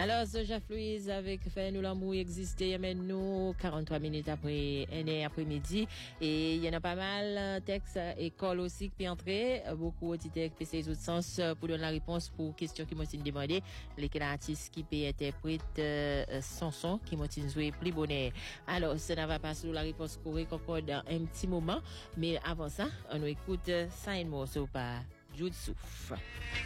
Alors, ce Jeff Louise avec Fait nous l'amour existé, mais nous 43 minutes après après-midi et il y en a pas mal texte école aussi qui entrer beaucoup auditeurs qui fait autres sens pour donner la réponse pour question qui m'ont demandé lesquels artistes qui peut interprète son qui m'ont joué plus bonheur. Alors, ça ne va pas sur la réponse correcte encore dans un petit moment, mais avant ça, on nous écoute ça un morceau par Jude Souf.